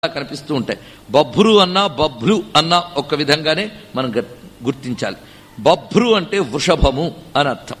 కనిపిస్తూ ఉంటాయి. బభ్రు అన్నా బభ్రు అన్నా ఒక విధంగానే మనం గుర్తించాలి. బభ్రు అంటే వృషభము అని అర్థం.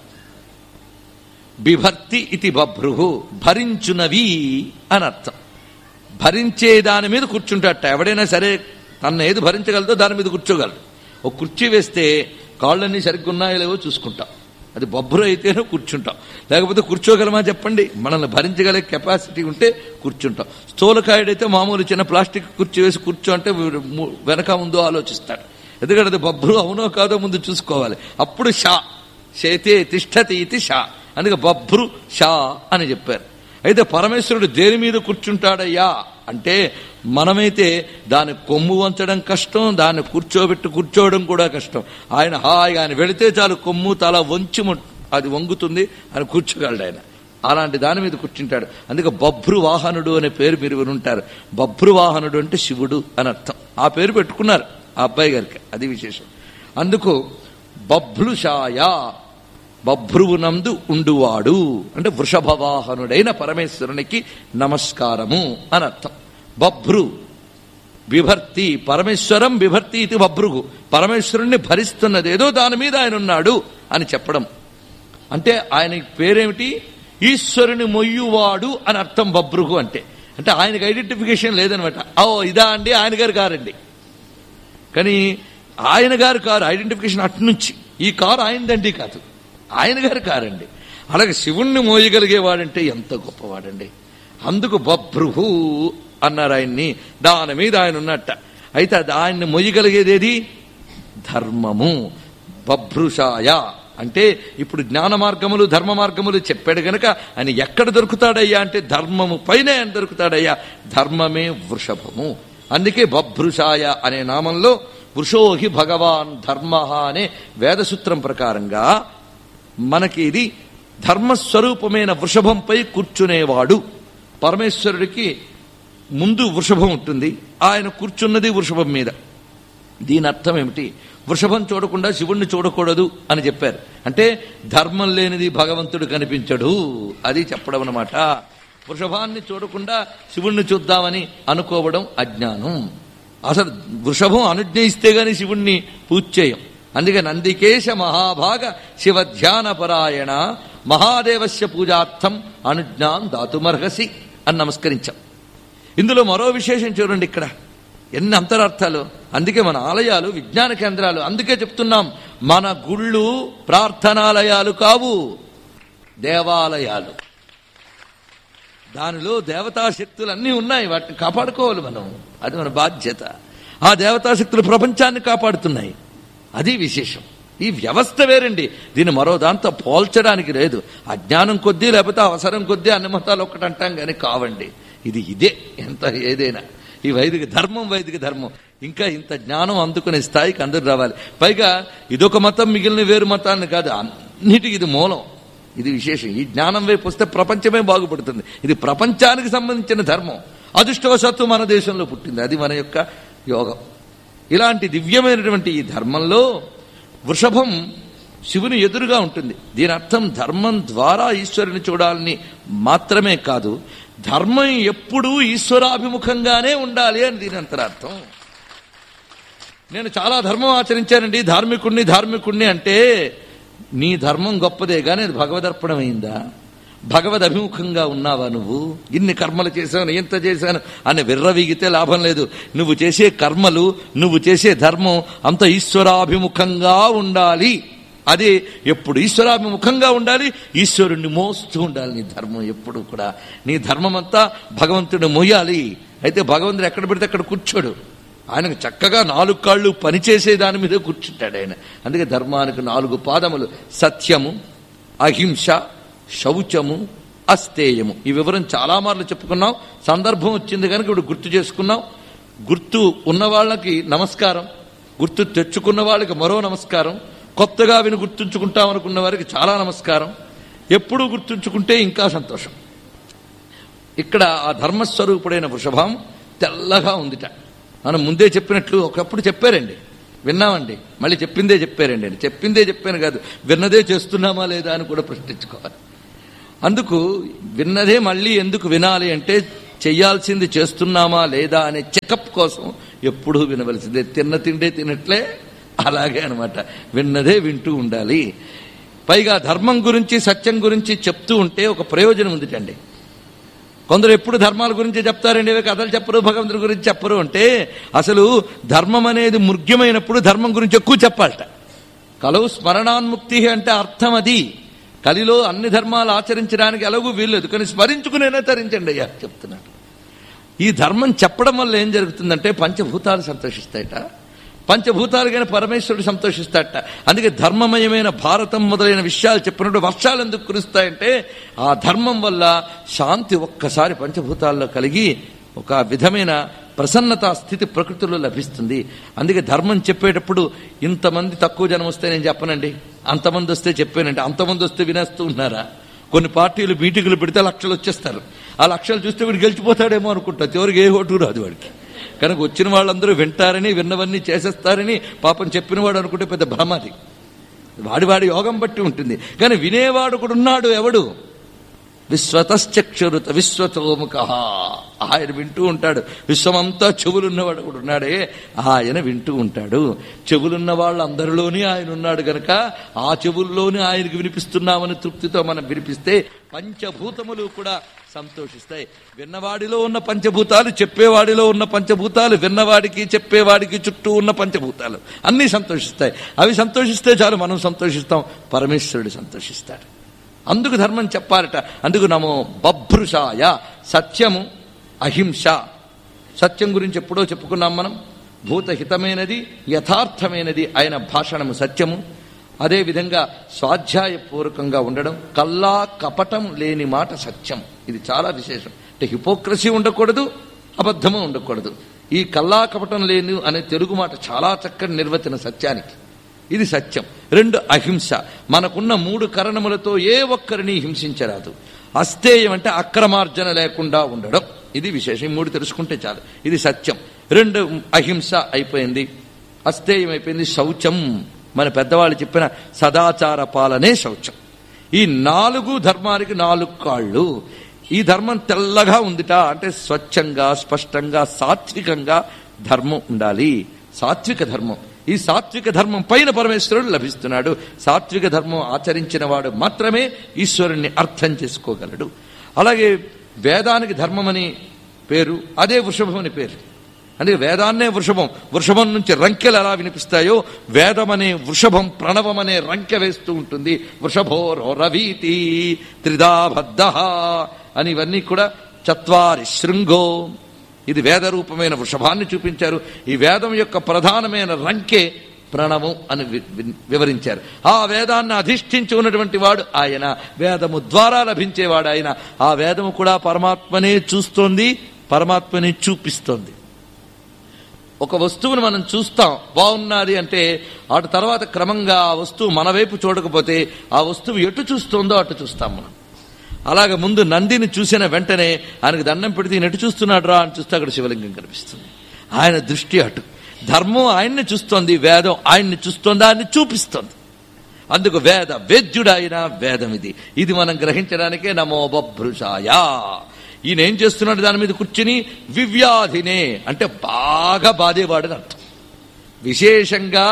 బిభర్తి ఇది బభ్రు, భరించునవి అని అర్థం. భరించే దాని మీద కూర్చుంటాట. ఎవడైనా సరే తన ఏది భరించగలదో దాని మీద కూర్చోగలడు. ఒక కుర్చీ వేస్తే కాళ్ళన్నీ సరిగ్గా ఉన్నాయో లేవో చూసుకుంటాం. అది బొబ్బరు అయితేనే కూర్చుంటాం, లేకపోతే కూర్చోగలమా చెప్పండి? మనల్ని భరించగలిగే కెపాసిటీ ఉంటే కూర్చుంటాం. స్థూలకాయుడైతే మామూలు చిన్న ప్లాస్టిక్ కుర్చీ వేసి కూర్చో అంటే వెనక ముందు ఆలోచిస్తాడు. ఎందుకంటే అది బొబ్బరు అవునో కాదో ముందు చూసుకోవాలి. అప్పుడు షా శేతే తిష్టతి ఇది షా, అందుకే బభ్రు షా అని చెప్పారు. అయితే పరమేశ్వరుడు దేని మీద కూర్చుంటాడయ్యా అంటే, మనమైతే దాన్ని కొమ్ము వంచడం కష్టం, దాన్ని కూర్చోవడం కూడా కష్టం. ఆయన ఆయన వెళితే చాలు కొమ్ము తల వంచి అది వంగుతుంది, అని కూర్చోగలడు ఆయన. అలాంటి దాని మీద కూర్చుంటాడు. అందుకే బభ్రు వాహనుడు అనే పేరు మీరు వినుంటారు. బభ్రు వాహనుడు అంటే శివుడు అని అర్థం. ఆ పేరు పెట్టుకున్నారు ఆ అబ్బాయి గారికి, అది విశేషం. అందుకు బభ్రుషాయ, బభ్రువునందు ఉండువాడు అంటే వృషభవాహనుడైన పరమేశ్వరునికి నమస్కారము అని అర్థం. బభ్రు బిభర్తి, పరమేశ్వరం బిభర్తి ఇది బభ్రుగు, పరమేశ్వరుణ్ణి భరిస్తున్నదేదో దాని మీద ఆయన ఉన్నాడు అని చెప్పడం. అంటే ఆయన పేరేమిటి? ఈశ్వరుని మొయ్యువాడు అని అర్థం బభ్రుగు అంటే. అంటే ఆయనకు ఐడెంటిఫికేషన్ లేదనమాట. ఇదా అండి ఆయన గారు కారండి, కానీ ఆయన గారు కారు ఐడెంటిఫికేషన్ అట్నుంచి. ఈ కారు ఆయనదండి కాదు, ఆయన గారు కారండి. అలాగే శివుణ్ణి మోయగలిగేవాడంటే ఎంత గొప్పవాడండి. అందుకు బభ్రుహు అన్నారు ఆయన్ని. దాని మీద ఆయన ఉన్నట్ట. అయితే అది ఆయన్ని మొయ్యగలిగేదేది? ధర్మము. బభ్రుషాయ అంటే ఇప్పుడు జ్ఞాన మార్గములు ధర్మ మార్గములు చెప్పాడు గనక ఆయన ఎక్కడ దొరుకుతాడయ్యా అంటే ధర్మము పైనే ఆయన దొరుకుతాడయ్యా. ధర్మమే వృషభము. అందుకే బభ్రుషాయ అనే నామంలో వృషోహి భగవాన్ ధర్మ అనే వేదసూత్రం ప్రకారంగా మనకి ఇది ధర్మస్వరూపమైన వృషభంపై కూర్చునేవాడు. పరమేశ్వరుడికి ముందు వృషభం ఉంటుంది, ఆయన కూర్చున్నది వృషభం మీద. దీని అర్థం ఏమిటి? వృషభం చూడకుండా శివుణ్ణి చూడకూడదు అని చెప్పారు. అంటే ధర్మం లేనిది భగవంతుడు కనిపించడు, అది చెప్పడం అన్నమాట. వృషభాన్ని చూడకుండా శివుణ్ణి చూద్దామని అనుకోవడం అజ్ఞానం. అసలు వృషభం అనుజ్ఞయిస్తే గాని శివుణ్ణి పూజ చేయం. అందుకే నందికేశ మహాభాగ శివ ధ్యాన పరాయణ మహాదేవస్య పూజార్థం అనుజ్ఞాం దాతుమర్హసి అని నమస్కరించాం. ఇందులో మరో విశేషం చూడండి, ఇక్కడ ఎన్ని అంతరార్థాలు. అందుకే మన ఆలయాలు విజ్ఞాన కేంద్రాలు. అందుకే చెప్తున్నాం, మన గుళ్ళు ప్రార్థనాలయాలు కావు, దేవాలయాలు. దానిలో దేవతాశక్తులు అన్నీ ఉన్నాయి, వాటిని కాపాడుకోవాలి మనం, అది మన బాధ్యత. ఆ దేవతాశక్తులు ప్రపంచాన్ని కాపాడుతున్నాయి, అది విశేషం. ఈ వ్యవస్థ వేరండి, దీన్ని మరో దాంతో పోల్చడానికి లేదు. అజ్ఞానం కొద్దీ లేకపోతే అవసరం కొద్దీ అన్ని మతాలు ఒక్కటి అంటాం కానీ కావండి. ఇదే ఎంత ఏదైనా ఈ వైదిక ధర్మం ఇంకా ఇంత జ్ఞానం అందుకునే స్థాయికి అందరూ రావాలి. పైగా ఇదొక మతం మిగిలిన వేరు మతాన్ని కాదు, అన్నిటికీ ఇది మూలం, ఇది విశేషం. ఈ జ్ఞానం వైపు వస్తే ప్రపంచమే బాగుపడుతుంది. ఇది ప్రపంచానికి సంబంధించిన ధర్మం. అదృష్టవశాత్తు మన దేశంలో పుట్టింది, అది మన యొక్క యోగం. ఇలాంటి దివ్యమైనటువంటి ఈ ధర్మంలో వృషభం శివుని ఎదురుగా ఉంటుంది. దీని అర్థం ధర్మం ద్వారా ఈశ్వరుని చూడాలని మాత్రమే కాదు, ధర్మం ఎప్పుడూ ఈశ్వరాభిముఖంగానే ఉండాలి అని దీని అంతరార్థం. నేను చాలా ధర్మం ఆచరించానండి, ధార్మికుణ్ణి అంటే నీ ధర్మం గొప్పదే కానీ అది భగవదర్పణమైందా? భగవద్ అభిముఖంగా ఉన్నావా? నువ్వు ఇన్ని కర్మలు చేశాను, ఎంత చేశాను అని విర్రవీగితే లాభం లేదు. నువ్వు చేసే కర్మలు, నువ్వు చేసే ధర్మం అంత ఈశ్వరాభిముఖంగా ఉండాలి. అది ఎప్పుడు ఈశ్వరాభిముఖంగా ఉండాలి, ఈశ్వరుణ్ణి మోస్తూ ఉండాలి. నీ ధర్మం ఎప్పుడు కూడా నీ ధర్మం అంతా భగవంతుడిని మోయాలి. అయితే భగవంతుడు ఎక్కడ పెడితే అక్కడ కూర్చోడు, ఆయనకు చక్కగా 4 కాళ్ళు పనిచేసే దాని మీద కూర్చుంటాడు ఆయన. అందుకే ధర్మానికి 4 పాదములు: సత్యము, అహింస, శౌచము, అస్తేయము. ఈ వివరం చాలా మార్లు చెప్పుకున్నాం. సందర్భం వచ్చింది కనుక ఇప్పుడు గుర్తు చేసుకున్నాం. గుర్తు ఉన్న వాళ్ళకి నమస్కారం, గుర్తు తెచ్చుకున్న వాళ్ళకి మరో నమస్కారం, కొత్తగా విని గుర్తుంచుకుంటాం అనుకున్న వారికి చాలా నమస్కారం. ఎప్పుడూ గుర్తుంచుకుంటే ఇంకా సంతోషం. ఇక్కడ ఆ ధర్మస్వరూపుడైన వృషభం తెల్లగా ఉందిట. మనం ముందే చెప్పినట్లు ఒకప్పుడు చెప్పారండి, విన్నామండి, మళ్ళీ చెప్పిందే చెప్పారండి. చెప్పిందే చెప్పాను కాదు, విన్నదే చేస్తున్నామా లేదా అని కూడా ప్రశ్నించుకోవాలి. అందుకు విన్నదే మళ్ళీ ఎందుకు వినాలి అంటే చెయ్యాల్సింది చేస్తున్నామా లేదా అనే చెకప్ కోసం ఎప్పుడూ వినవలసిందే. తిన్న తిండే తినట్లే అలాగే అనమాట, విన్నదే వింటూ ఉండాలి. పైగా ధర్మం గురించి సత్యం గురించి చెప్తూ ఉంటే ఒక ప్రయోజనం ఉందిటండి. కొందరు ఎప్పుడు ధర్మాల గురించి చెప్తారండి, కథలు చెప్పరు, భగవంతుడి గురించి చెప్పరు అంటే అసలు ధర్మం అనేది ముఖ్యమైనప్పుడు ధర్మం గురించి ఎక్కువ చెప్పాలట. కలవు స్మరణాన్ముక్తి అంటే అర్థం అది. కలిలో అన్ని ధర్మాలు ఆచరించడానికి ఎలాగూ వీల్లేదు, కానీ స్మరించుకునేనా తరించండి అయ్యా చెప్తున్నాడు. ఈ ధర్మం చెప్పడం వల్ల ఏం జరుగుతుందంటే పంచభూతాలు సంతోషిస్తాయట, పంచభూతాలు కానీ పరమేశ్వరుడు సంతోషిస్తాడట. అందుకే ధర్మమయమైన భారతం మొదలైన విషయాలు చెప్పినప్పుడు వర్షాలు ఎందుకు కురుస్తాయంటే ఆ ధర్మం వల్ల శాంతి ఒక్కసారి పంచభూతాల్లో కలిగి ఒక విధమైన ప్రసన్నత స్థితి ప్రకృతిలో లభిస్తుంది. అందుకే ధర్మం చెప్పేటప్పుడు ఇంతమంది తక్కువ జనం వస్తే నేను చెప్పనండి, అంతమంది వస్తే చెప్పానండి, అంతమంది వస్తే వినేస్తూ ఉన్నారా? కొన్ని పార్టీలు మీటింగులు పెడితే లక్షలు వచ్చేస్తారు, ఆ లక్షలు చూస్తే వీడు గెలిచిపోతాడేమో అనుకుంటా, చివరికి ఏ ఓటు రాదు వాడికి. కనుక వచ్చిన వాళ్ళందరూ వింటారని విన్నవన్నీ చేసేస్తారని పాపం చెప్పినవాడు అనుకుంటే పెద్ద భ్రమది. వాడి యోగం బట్టి ఉంటుంది. కానీ వినేవాడు కూడా ఉన్నాడు, ఎవడు? విశ్వతశ్చక్షురుత విశ్వతోముఖ, ఆయన వింటూ ఉంటాడు. విశ్వమంతా చెవులున్నవాడు కూడా ఉన్నాడే, ఆయన వింటూ ఉంటాడు. చెవులున్న వాళ్ళందరిలోనే ఆయన ఉన్నాడు గనక ఆ చెవుల్లోనే ఆయనకు వినిపిస్తున్నామని తృప్తితో మనం వినిపిస్తే పంచభూతములు కూడా సంతోషిస్తాయి. విన్నవాడిలో ఉన్న పంచభూతాలు, చెప్పేవాడిలో ఉన్న పంచభూతాలు, విన్నవాడికి చెప్పేవాడికి చుట్టూ ఉన్న పంచభూతాలు అన్నీ సంతోషిస్తాయి. అవి సంతోషిస్తే చాలు, మనం సంతోషిస్తాం, పరమేశ్వరుడు సంతోషిస్తాడు. అందుకు ధర్మం చెప్పారట. అందుకు నమో బభ్రుషాయ. సత్యము అహింస. సత్యం గురించి ఎప్పుడో చెప్పుకున్నాం మనం. భూతహితమైనది యథార్థమైనది ఆయన భాషణము సత్యము. అదేవిధంగా స్వాధ్యాయపూర్వకంగా ఉండడం, కల్లా కపటం లేని మాట సత్యం. ఇది చాలా విశేషం. అంటే హిపోక్రసీ ఉండకూడదు, అబద్ధము ఉండకూడదు. ఈ కల్లా కపటం లేని అనే తెలుగు మాట చాలా చక్కని నిర్వచన సత్యానికి. ఇది సత్యం. 2 అహింస. మనకున్న 3 కరణములతో ఏ ఒక్కరిని హింసించరాదు. అస్థేయం అంటే అక్రమార్జన లేకుండా ఉండడం, ఇది విశేషం. 3 తెలుసుకుంటే చాలు. ఇది సత్యం. 2 అహింస అయిపోయింది, అస్థేయం అయిపోయింది. శౌచం, మన పెద్దవాళ్ళు చెప్పిన సదాచార పాలనే శౌచం. ఈ 4 ధర్మానికి 4 కాళ్ళు. ఈ ధర్మం తెల్లగా ఉందిట అంటే స్వచ్ఛంగా స్పష్టంగా సాత్వికంగా ధర్మం ఉండాలి. సాత్విక ధర్మం. ఈ సాత్విక ధర్మం పైన పరమేశ్వరుడు లభిస్తున్నాడు. సాత్విక ధర్మం ఆచరించిన వాడు మాత్రమే ఈశ్వరుణ్ణి అర్థం చేసుకోగలడు. అలాగే వేదానికి ధర్మం అని పేరు, అదే వృషభం అని పేరు. అందుకే వేదాన్నే వృషభం. వృషభం నుంచి రంకెలు ఎలా వినిపిస్తాయో వేదం అనే వృషభం ప్రణవం అనే రంకె వేస్తూ ఉంటుంది. వృషభోరవీతి త్రిదాబద్ధ అని ఇవన్నీ కూడా చత్వారి శృంగో. ఇది వేద రూపమైన వృషభాన్ని చూపించారు. ఈ వేదం యొక్క ప్రధానమైన రంకే ప్రణవం అని వివరించారు. ఆ వేదాన్ని అధిష్ఠించి ఉన్నటువంటి వాడు ఆయన, వేదము ద్వారా లభించేవాడు ఆయన. ఆ వేదము కూడా పరమాత్మనే చూస్తోంది, పరమాత్మనే చూపిస్తోంది. ఒక వస్తువును మనం చూస్తాం బాగున్నది అంటే అటు తర్వాత క్రమంగా ఆ వస్తువు మన వైపు చూడకపోతే ఆ వస్తువు ఎటు చూస్తోందో అటు చూస్తాం మనం. అలాగే ముందు నందిని చూసిన వెంటనే ఆయనకు దండం పెడితే నెట్టు చూస్తున్నాడు రా అని చూస్తే అక్కడ శివలింగం కనిపిస్తుంది. ఆయన దృష్టి అటు. ధర్మం ఆయన్ని చూస్తోంది, వేదం ఆయన్ని చూస్తోంది, ఆయన్ని చూపిస్తోంది. అందుకు వేద వేద్యుడు ఆయన వేదం. ఇది మనం గ్రహించడానికే నమో బభ్రుషాయ. ఈయన ఏం చేస్తున్నాడు? దాని మీద కూర్చుని వివ్యాధినే అంటే బాగా బాధేవాడని అర్థం. విశేషంగా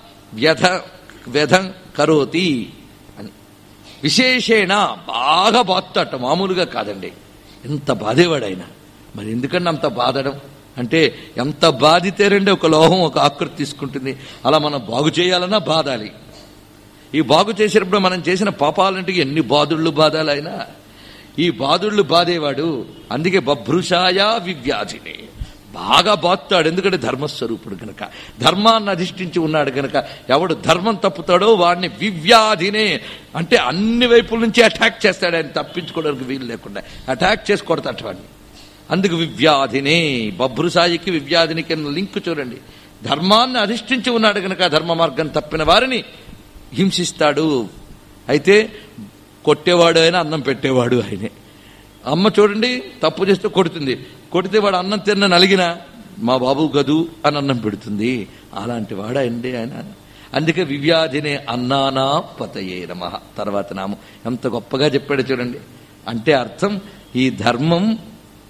వ్యధం కరోతి అని. విశేషేణ బాగా బాధతట, మామూలుగా కాదండి. ఎంత బాధేవాడు ఆయన. మరి ఎందుకన్నా అంత బాధడం అంటే ఎంత బాధితేరండి ఒక లోహం ఒక ఆకృతి తీసుకుంటుంది. అలా మనం బాగు చేయాలన్నా బాధాలి. ఈ బాగు చేసేటప్పుడు మనం చేసిన పాపాలంటికి ఎన్ని బాధుళ్ళు బాధాలి ఆయన. ఈ బాధుళ్ళు బాధేవాడు. అందుకే బభ్రుషాయ వివ్యాధిని బాగా బాధతాడు. ఎందుకంటే ధర్మస్వరూపుడు గనక, ధర్మాన్ని అధిష్ఠించి ఉన్నాడు గనక. ఎవడు ధర్మం తప్పుతాడో వాడిని వివ్యాధినే అంటే అన్ని వైపుల నుంచి అటాక్ చేస్తాడు. ఆయన తప్పించుకోవడానికి వీలు లేకుండా అటాక్ చేసి కొడతాడు వాడిని. అందుకు వివ్యాధినే. బభ్రుసాయికి వివ్యాధినికి లింక్ చూడండి. ధర్మాన్ని అధిష్ఠించి ఉన్నాడు గనక ధర్మ మార్గం తప్పిన వారిని హింసిస్తాడు. అయితే కొట్టేవాడు ఆయన, అన్నం పెట్టేవాడు ఆయనే. అమ్మ చూడండి తప్పు చేస్తే కొడుతుంది, కొడితే వాడు అన్నం తిన్న నలిగినా మా బాబు గదు అని అన్నం పెడుతుంది. అలాంటి వాడు అండి ఆయన. అందుకే వివ్యాధినే అన్నానా పతయే నమః. తర్వాత నామం ఎంత గొప్పగా చెప్పాడు చూడండి. అంటే అర్థం ఈ ధర్మం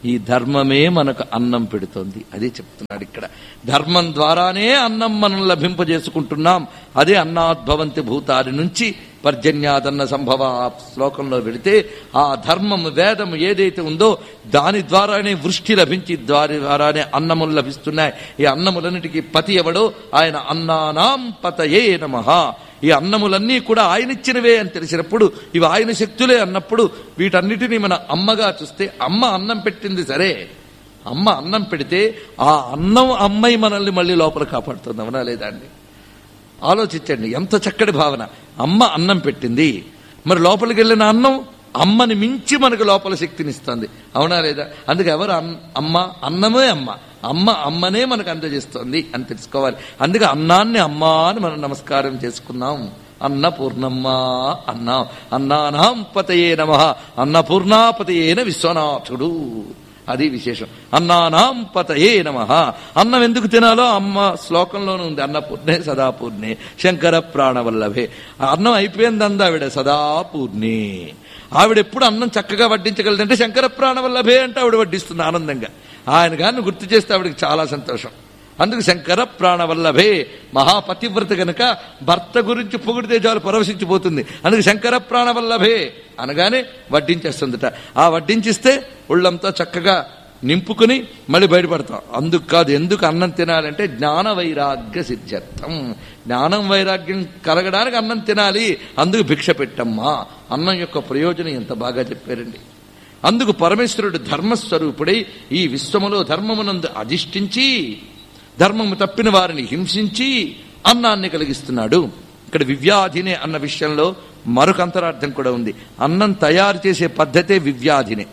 ఈ ధర్మమే మనకు అన్నం పెడుతోంది. అదే చెప్తున్నాడు ఇక్కడ. ధర్మం ద్వారానే అన్నం మనం లభింపజేసుకుంటున్నాం. అదే అన్నాద్భవంతి భూతాది నుంచి పర్జన్యాదన్న సంభవ శ్లోకంలో వెళితే ఆ ధర్మం వేదం ఏదైతే ఉందో దాని ద్వారానే వృష్టి లభించి దాని ద్వారానే అన్నములు లభిస్తున్నాయి. ఈ అన్నములన్నిటికీ పతి ఎవడో ఆయన అన్నానాం పతయే నమః. ఈ అన్నములన్నీ కూడా ఆయనిచ్చినవే అని తెలిసినప్పుడు, ఇవి ఆయన శక్తులే అన్నప్పుడు వీటన్నిటినీ మన అమ్మగా చూస్తే, అమ్మ అన్నం పెట్టింది సరే, అమ్మ అన్నం పెడితే ఆ అన్నం అమ్మాయి మనల్ని మళ్ళీ లోపల కాపాడుతుంది. అవునా లేదా అండి? ఆలోచించండి, ఎంత చక్కటి భావన. అమ్మ అన్నం పెట్టింది, మరి లోపలికి వెళ్ళిన అన్నం అమ్మని మించి మనకు లోపల శక్తినిస్తుంది. అవునా లేదా? అందుకే ఎవరు అమ్మ? అన్నమే అమ్మ. అమ్మ అమ్మనే మనకు అందజేస్తోంది అని తెలుసుకోవాలి. అందుకే అన్నాన్ని అమ్మా అని మనం నమస్కారం చేసుకున్నాం. అన్నపూర్ణమ్మ అన్నాం. అన్నానాం పతయే నమః. అన్నపూర్ణాపతయేన విశ్వనాథుడు. అది విశేషం. అన్నానాం పతయే నమః. అన్నం ఎందుకు తినాలో అమ్మ శ్లోకంలోనే ఉంది. అన్నపూర్ణే సదాపూర్ణే శంకర ప్రాణవల్లభే. అన్నం అయిపోయింది అంది ఆవిడ, సదాపూర్ణే. ఆవిడెప్పుడు అన్నం చక్కగా వడ్డించగలదంటే శంకర ప్రాణవల్లభే అంటే ఆవిడ వడ్డిస్తుంది ఆనందంగా. ఆయన గారిని గుర్తు చేస్తే ఆవిడకి చాలా సంతోషం. అందుకు శంకర ప్రాణవల్లభే. మహాపతివ్రత గనక భర్త గురించి పొగిడితే చాలు పరవశించిపోతుంది. అందుకు శంకర ప్రాణవల్లభే అనగానే వడ్డించేస్తుందట. ఆ వడ్డించిస్తే ఒళ్ళంతా చక్కగా నింపుకుని మళ్ళీ బయటపడతాం. అందుకు కాదు, ఎందుకు అన్నం తినాలంటే జ్ఞాన వైరాగ్య సిద్ధ్యర్థం. జ్ఞానం వైరాగ్యం కలగడానికి అన్నం తినాలి. అందుకు భిక్ష పెట్టమ్మా. అన్నం యొక్క ప్రయోజనం ఎంత బాగా చెప్పారండి. అందుకు పరమేశ్వరుడు ధర్మస్వరూపుడై ఈ విశ్వములో ధర్మమునందు అధిష్ఠించి ధర్మము తప్పిన వారిని హింసించి అన్నాన్ని కలిగిస్తున్నాడు. ఇక్కడ వివ్యాధినే అన్న విషయంలో మరొక అంతరార్థం కూడా ఉంది. అన్నం తయారు చేసే పద్ధతే వివ్యాధినే.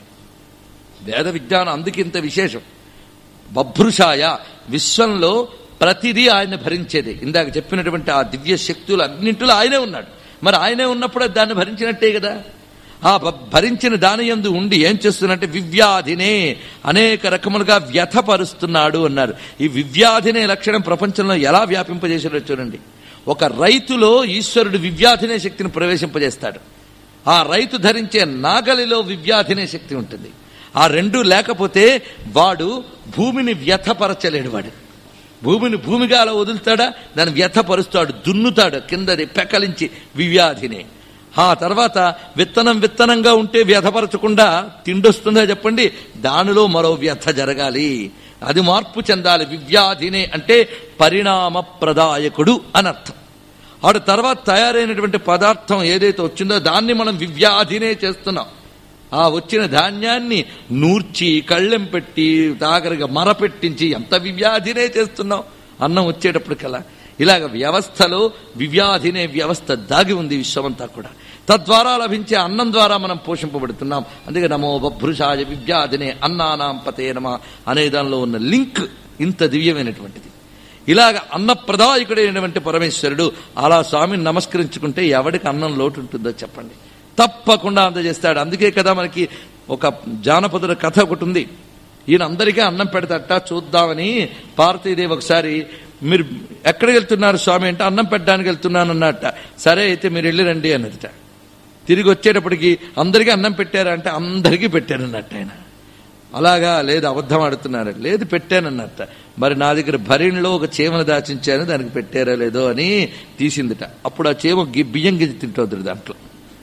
వేద విజ్ఞానం అందుకు ఇంత విశేషం. బభ్రుషాయ, విశ్వంలో ప్రతిదీ ఆయన భరించేదే. ఇందాక చెప్పినటువంటి ఆ దివ్య శక్తులు అన్నింటిలో ఆయనే ఉన్నాడు. మరి ఆయనే ఉన్నప్పుడు దాన్ని భరించినట్టే కదా. ఆ భరించిన దాని యందు ఉండి ఏం చేస్తున్నట్టే వివ్యాధినే అనేక రకములుగా వ్యథపరుస్తున్నాడు అన్నారు. ఈ వివ్యాధినే లక్షణం ప్రపంచంలో ఎలా వ్యాపింపజేసాడో చూడండి. ఒక రైతులో ఈశ్వరుడు వివ్యాధినే శక్తిని ప్రవేశింపజేస్తాడు. ఆ రైతు ధరించే నాగలిలో వివ్యాధినే శక్తి ఉంటుంది. ఆ రెండూ లేకపోతే వాడు భూమిని వ్యథపరచలేడు. వాడు భూమిని భూమిగా అలా వదులుతాడా, దాన్ని వ్యథపరుస్తాడు, దున్నుతాడు, కిందది పెకలించి వివ్యాధినే. ఆ తర్వాత విత్తనంగా ఉంటే వ్యథపరచకుండా తిండొస్తుందా చెప్పండి, దానిలో మరో వ్యథ జరగాలి, అది మార్పు చెందాలి. వివ్యాధినే అంటే పరిణామ ప్రదాయకుడు అని అర్థం. ఆడు తర్వాత తయారైనటువంటి పదార్థం ఏదైతే వచ్చిందో దాన్ని మనం వివ్యాధినే చేస్తున్నాం. ఆ వచ్చిన ధాన్యాన్ని నూర్చి కళ్ళెం పెట్టి తాగరగా మరపెట్టించి ఎంత వివ్యాధినే చేస్తున్నాం అన్నం వచ్చేటప్పటికల్లా. ఇలాగ వ్యవస్థలో వివ్యాధినే వ్యవస్థ దాగి ఉంది విశ్వమంతా కూడా. తద్వారా లభించే అన్నం ద్వారా మనం పోషింపబడుతున్నాం. అందుకే నమో బభ్రుషాయ వివ్యాధినే అన్నానాం పతే నమః అనే దానిలో ఉన్న లింక్ ఇంత దివ్యమైనటువంటిది. ఇలాగ అన్నప్రదాయకుడైనటువంటి పరమేశ్వరుడు అలా స్వామిని నమస్కరించుకుంటే ఎవడికి అన్నం లోటు ఉంటుందో చెప్పండి, తప్పకుండా అందజేస్తాడు. అందుకే కదా మనకి ఒక జానపదుల కథ ఒకటి ఉంది. ఈయన అందరికీ అన్నం పెడతట, చూద్దామని పార్వతీదేవి ఒకసారి మీరు ఎక్కడికి వెళ్తున్నారు స్వామి అంటే అన్నం పెట్టడానికి వెళ్తున్నాను అన్నట్ట. సరే అయితే మీరు వెళ్ళి రండి అన్నదిట. తిరిగి వచ్చేటప్పటికి అందరికీ అన్నం పెట్టారా అంటే అందరికీ పెట్టారన్నట్టు ఆయన. అలాగా లేదు, అబద్ధం ఆడుతున్నారు, లేదు పెట్టానన్నట్ట. మరి నా దగ్గర భరిణిలో ఒక చీమను దాచించాను, దానికి పెట్టారా లేదో అని తీసిందిట. అప్పుడు ఆ చీమ బియ్యం గింజ తింటుంది దాంట్లో.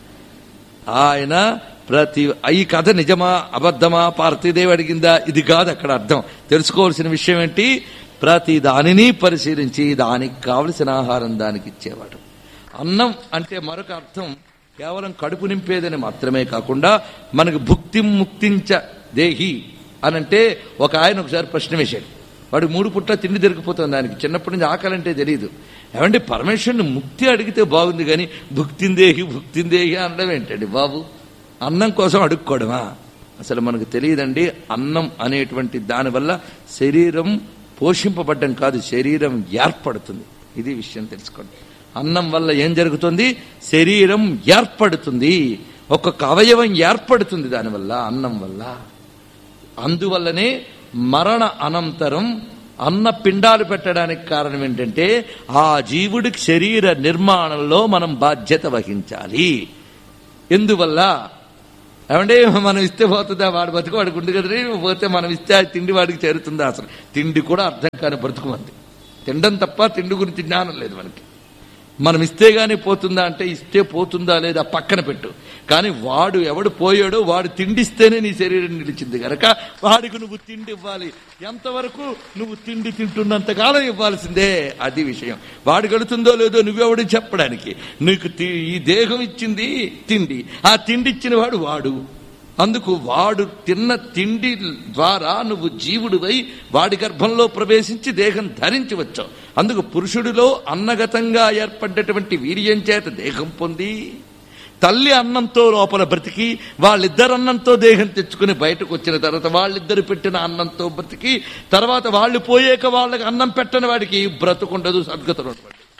ఆయన ఈ కథ నిజమా అబద్ధమా పార్వతీదేవి అడిగిందా, ఇది కాదు అక్కడ అర్థం. తెలుసుకోవాల్సిన విషయం ఏంటి, ప్రతి దానిని పరిశీలించి దానికి కావలసిన ఆహారం దానికి ఇచ్చేవాడు. అన్నం అంటే మరొక అర్థం కేవలం కడుపు నింపేదని మాత్రమే కాకుండా మనకు భుక్తి ముక్తించ దేహి అనంటే ఒక ఆయన ఒకసారి ప్రశ్న వేశాడు. వాడు 3 పుట్ల తిండి దొరికిపోతుంది దానికి. చిన్నప్పటి నుంచి ఆకలి అంటే తెలియదు. ఏమంటే పరమేశ్వరుని ముక్తి అడిగితే బాగుంది కానీ భుక్తిందేహి అనడం ఏంటండి బాబు, అన్నం కోసం అడుక్కోవడమా? అసలు మనకు తెలియదండి. అన్నం అనేటువంటి దానివల్ల శరీరం పోషింపబడ్డం కాదు, శరీరం ఏర్పడుతుంది. ఇది విషయం తెలుసుకోండి. అన్నం వల్ల ఏం జరుగుతుంది, శరీరం ఏర్పడుతుంది, ఒక్కొక్క అవయవం ఏర్పడుతుంది దానివల్ల, అన్నం వల్ల. అందువల్లనే మరణ అనంతరం అన్న పిండాలు పెట్టడానికి కారణం ఏంటంటే ఆ జీవుడికి శరీర నిర్మాణంలో మనం బాధ్యత వహించాలి. ఎందువల్ల ఏమంటే మనం ఇస్తే పోతుందా, వాడు బతుకు వాడికి ఉంది కదండి, పోతే మనం ఇస్తే ఆ తిండి వాడికి చేరుతుందా? అసలు తిండి కూడా అర్థం కాని బ్రతుకు మంది. తినడం తప్ప తిండి గురించి జ్ఞానం లేదు మనకి. మనం ఇస్తే గానీ పోతుందా అంటే, ఇస్తే పోతుందా లేదా పక్కన పెట్టు, కానీ వాడు ఎవడు పోయాడో వాడు తిండిస్తేనే నీ శరీరం నిలిచింది కనుక వాడికి నువ్వు తిండి ఇవ్వాలి. ఎంతవరకు? నువ్వు తిండి తింటున్నంతకాలం ఇవ్వాల్సిందే. అది విషయం. వాడు గడుతుందో లేదో నువ్వెవడు చెప్పడానికి. నీకు ఈ దేహం ఇచ్చింది తిండి, ఆ తిండి ఇచ్చిన వాడు. అందుకు వాడు తిన్న తిండి ద్వారా నువ్వు జీవుడివై వాడి గర్భంలో ప్రవేశించి దేహం ధరించి వచ్చావు. అందుకు పురుషుడిలో అన్నగతంగా ఏర్పడ్డటువంటి వీర్యం చేత దేహం పొంది, తల్లి అన్నంతో లోపల బ్రతికి, వాళ్ళిద్దరు అన్నంతో దేహం తెచ్చుకుని బయటకు వచ్చిన తర్వాత వాళ్ళిద్దరు పెట్టిన అన్నంతో బ్రతికి, తర్వాత వాళ్ళు పోయాక వాళ్ళకి అన్నం పెట్టని వాడికి బ్రతుకుండదు, సద్గతులు.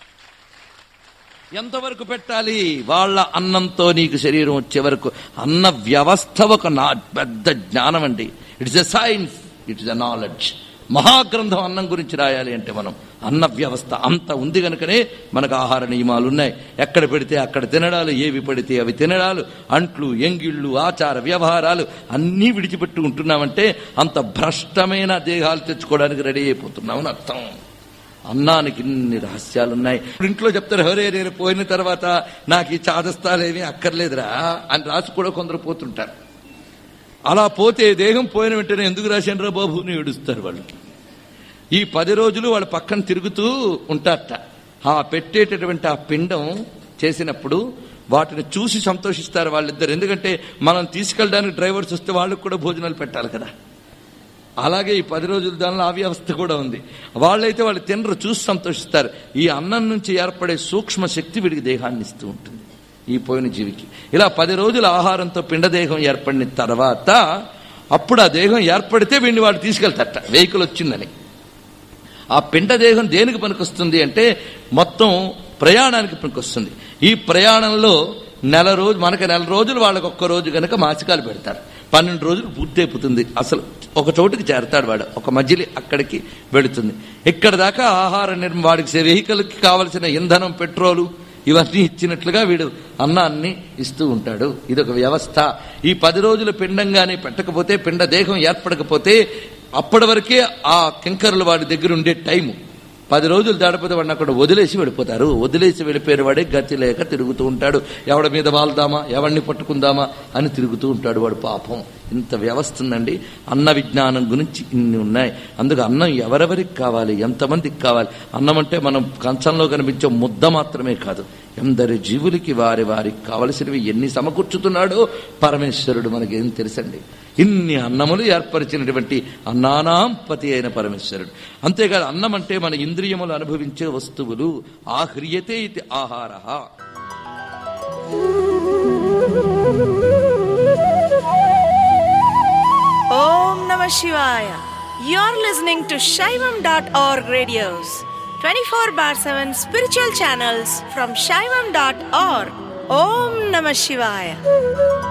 ఎంతవరకు పెట్టాలి? వాళ్ళ అన్నంతో నీకు శరీరం వచ్చే వరకు. అన్న వ్యవస్థ ఒక పెద్ద జ్ఞానం అండి. It's a science, it's a knowledge. మహాగ్రంథం అన్నం గురించి రాయాలి అంటే మనం అన్న వ్యవస్థ అంత ఉంది కనుకనే మనకు ఆహార నియమాలు ఉన్నాయి. ఎక్కడ పెడితే అక్కడ తినడాలు, ఏవి పడితే అవి తినడాలు, అంట్లు ఎంగిళ్ళు ఆచార వ్యవహారాలు అన్నీ విడిచిపెట్టు ఉంటున్నామంటే అంత భ్రష్టమైన దేహాలు తెచ్చుకోవడానికి రెడీ అయిపోతున్నామని అర్థం. అన్నానికి ఇన్ని రహస్యాలున్నాయి. ఇంట్లో చెప్తారు, హరే నేను పోయిన తర్వాత నాకు ఈ చాదస్తాలేమీ అక్కర్లేదురా అని రాసి కూడా కొందరు పోతుంటారు. అలా పోతే దేహం పోయిన వెంటనే ఎందుకు రాశాను బాబు అని ఏడుస్తారు వాళ్ళు. ఈ 10 రోజులు వాళ్ళ పక్కన తిరుగుతూ ఉంటారట. ఆ పెట్టేటటువంటి ఆ పిండం చేసినప్పుడు వాటిని చూసి సంతోషిస్తారు వాళ్ళిద్దరు. ఎందుకంటే మనం తీసుకెళ్ళడానికి డ్రైవర్స్ వస్తే వాళ్ళకు కూడా భోజనాలు పెట్టాలి కదా. అలాగే ఈ 10 రోజుల దానిలో ఆ వ్యవస్థ కూడా ఉంది. వాళ్ళైతే వాళ్ళు తినరు, చూసి సంతోషిస్తారు. ఈ అన్నం నుంచి ఏర్పడే సూక్ష్మ శక్తి వీడికి దేహాన్ని ఇస్తూ ఉంటుంది, ఈ పోయిన జీవికి. ఇలా 10 రోజుల ఆహారంతో పిండదేహం ఏర్పడిన తర్వాత అప్పుడు ఆ దేహం ఏర్పడితే వీడిని వాడు తీసుకెళ్తారట, వెహికల్ వచ్చిందని. ఆ పిండదేహం దేనికి పనికొస్తుంది అంటే మొత్తం ప్రయాణానికి పనికొస్తుంది. ఈ ప్రయాణంలో మనకి 1 రోజులు, వాళ్ళకి 1 రోజు కనుక మాసికాలు పెడతారు. 12 రోజులు పూర్తి అయిపోతుంది. అసలు ఒక చోటుకి చేరతాడు వాడు, ఒక మధ్యలో అక్కడికి వెళుతుంది. ఇక్కడ దాకా ఆహార వాడికి వెహికల్కి కావలసిన ఇంధనం, పెట్రోలు ఇవన్నీ ఇచ్చినట్లుగా వీడు అన్నాన్ని ఇస్తూ ఉంటాడు. ఇదొక వ్యవస్థ. ఈ 10 రోజులు పిండంగానే పెట్టకపోతే, పిండ దేహం ఏర్పడకపోతే అప్పటి వరకే ఆ కింకరులు వాడి దగ్గర ఉండే టైము. 10 రోజులు దాడిపోతే వాడిని అక్కడ వదిలేసి వెళ్ళిపోతారు. వదిలేసి వెళ్ళిపోయిన వాడే గతి లేక తిరుగుతూ ఉంటాడు. ఎవడి మీద వాళ్దామా, ఎవరిని పట్టుకుందామా అని తిరుగుతూ ఉంటాడు వాడు. పాపం, ఇంత వ్యవస్థ ఉందండి. అన్న విజ్ఞానం గురించి ఇన్ని ఉన్నాయి. అందుకు అన్నం ఎవరెవరికి కావాలి, ఎంతమందికి కావాలి. అన్నం అంటే మనం కంచంలో కనిపించే ముద్ద మాత్రమే కాదు, ఎందరి జీవులకి వారికి కావలసినవి ఎన్ని సమకూర్చుతున్నాడో పరమేశ్వరుడు మనకేం తెలుసండి. ఇన్ని అన్నములు ఏర్పరిచినటువంటి అన్నానాం పతి అయిన పరమేశ్వరుడు. అంతేకాదు, అన్నం అంటే మన ఇంద్రియములు అనుభవించే వస్తువులు. ఆహ్రియతే ఇది ఆహారః. ఓం నమః శివాయ. You're listening to Shaivam.org radios, 24/7 spiritual channels from Shaivam.org. Om Namah Shivaya.